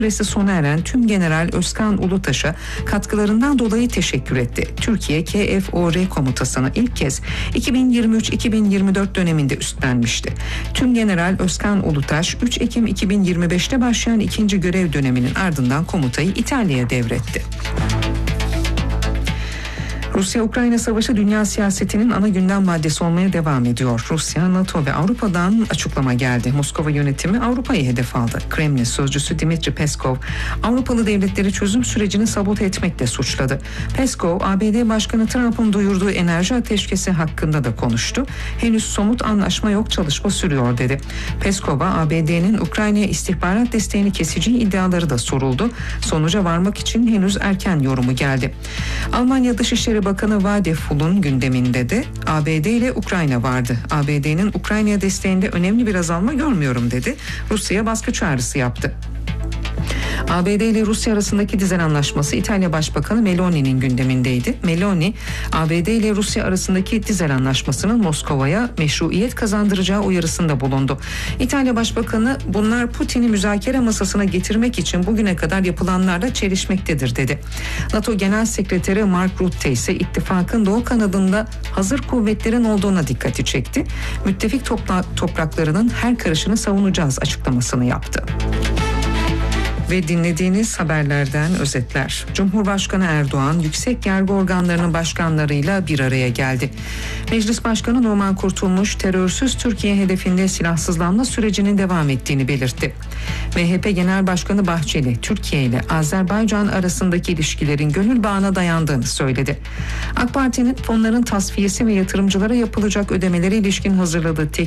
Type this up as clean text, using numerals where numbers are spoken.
süresi sona eren Tüm General Özkan Ulutaş'a katkılarından dolayı teşekkür etti. Türkiye KFOR komutasını ilk kez 2023-2024 döneminde üstlenmişti. Tüm General Özkan Ulutaş 3 Ekim 2025'te başlayan ikinci görev döneminin ardından komutayı İtalya'ya devretti. Rusya-Ukrayna savaşı dünya siyasetinin ana gündem maddesi olmaya devam ediyor. Rusya, NATO ve Avrupa'dan açıklama geldi. Moskova yönetimi Avrupa'yı hedef aldı. Kremlin sözcüsü Dmitri Peskov, Avrupalı devletleri çözüm sürecini sabote etmekle suçladı. Peskov, ABD Başkanı Trump'ın duyurduğu enerji ateşkesi hakkında da konuştu. Henüz somut anlaşma yok, çalışma sürüyor dedi. Peskov'a ABD'nin Ukrayna'ya istihbarat desteğini keseceği iddiaları da soruldu. Sonuca varmak için henüz erken yorumu geldi. Almanya Dışişleri Bakanı Wadefull'un gündeminde de ABD ile Ukrayna vardı. ABD'nin Ukrayna'ya desteğinde önemli bir azalma görmüyorum dedi. Rusya'ya baskı çağrısı yaptı. ABD ile Rusya arasındaki dizel anlaşması İtalya Başbakanı Meloni'nin gündemindeydi. Meloni, ABD ile Rusya arasındaki dizel anlaşmasının Moskova'ya meşruiyet kazandıracağı uyarısında bulundu. İtalya Başbakanı, bunlar Putin'i müzakere masasına getirmek için bugüne kadar yapılanlarla çelişmektedir dedi. NATO Genel Sekreteri Mark Rutte ise ittifakın doğu kanadında hazır kuvvetlerin olduğuna dikkati çekti. Müttefik topraklarının her karışını savunacağız açıklamasını yaptı. Ve dinlediğiniz haberlerden özetler. Cumhurbaşkanı Erdoğan yüksek yargı organlarının başkanlarıyla bir araya geldi. Meclis Başkanı Numan Kurtulmuş terörsüz Türkiye hedefinde silahsızlanma sürecinin devam ettiğini belirtti. MHP Genel Başkanı Bahçeli, Türkiye ile Azerbaycan arasındaki ilişkilerin gönül bağına dayandığını söyledi. AK Parti'nin fonların tasfiyesi ve yatırımcılara yapılacak ödemelere ilişkin hazırladığı